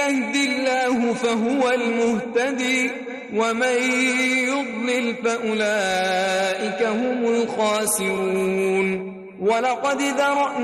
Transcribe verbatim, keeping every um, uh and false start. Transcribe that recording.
يهد الله فهو المهتدي ومن يضلل فأولئك هم الخاسرون ولقد ذرأنا